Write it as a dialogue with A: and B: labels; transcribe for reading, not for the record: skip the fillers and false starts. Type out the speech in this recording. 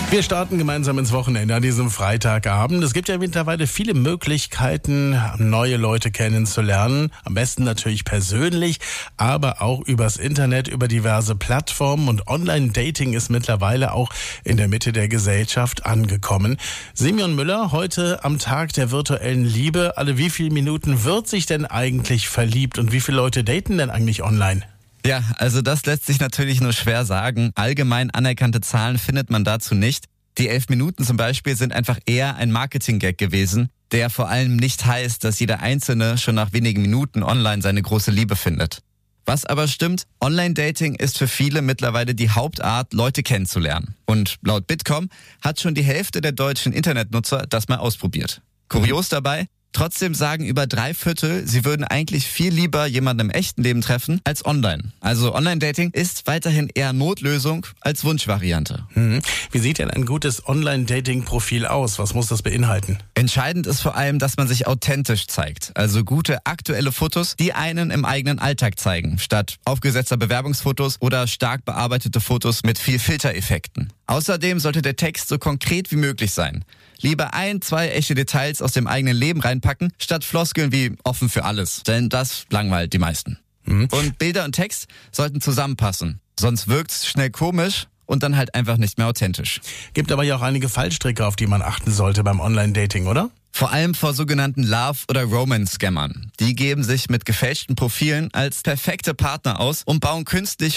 A: Wir starten gemeinsam ins Wochenende an diesem Freitagabend. Es gibt ja mittlerweile viele Möglichkeiten, neue Leute kennenzulernen. Am besten natürlich persönlich, aber auch übers Internet, über diverse Plattformen. Und Online-Dating ist mittlerweile auch in der Mitte der Gesellschaft angekommen. Simeon Müller, heute am Tag der virtuellen Liebe. Alle wie viele Minuten wird sich denn eigentlich verliebt und wie viele Leute daten denn eigentlich online?
B: Ja, also das lässt sich natürlich nur schwer sagen. Allgemein anerkannte Zahlen findet man dazu nicht. Die 11 Minuten zum Beispiel sind einfach eher ein Marketing-Gag gewesen, der vor allem nicht heißt, dass jeder Einzelne schon nach wenigen Minuten online seine große Liebe findet. Was aber stimmt, Online-Dating ist für viele mittlerweile die Hauptart, Leute kennenzulernen. Und laut Bitkom hat schon die Hälfte der deutschen Internetnutzer das mal ausprobiert. Kurios dabei: trotzdem sagen über 3/4, sie würden eigentlich viel lieber jemanden im echten Leben treffen als online. Also Online-Dating ist weiterhin eher Notlösung als Wunschvariante.
A: Wie sieht denn ein gutes Online-Dating-Profil aus? Was muss das beinhalten?
B: Entscheidend ist vor allem, dass man sich authentisch zeigt. Also gute aktuelle Fotos, die einen im eigenen Alltag zeigen, statt aufgesetzter Bewerbungsfotos oder stark bearbeitete Fotos mit viel Filtereffekten. Außerdem sollte der Text so konkret wie möglich sein. Lieber 1-2 echte Details aus dem eigenen Leben reinpacken, statt Floskeln wie offen für alles. Denn das langweilt die meisten. Und Bilder und Text sollten zusammenpassen. Sonst wirkt's schnell komisch und dann halt einfach nicht mehr authentisch.
A: Gibt aber ja auch einige Fallstricke, auf die man achten sollte beim Online-Dating, oder?
B: Vor allem vor sogenannten Love- oder Romance-Scammern. Die geben sich mit gefälschten Profilen als perfekte Partner aus und bauen künstlich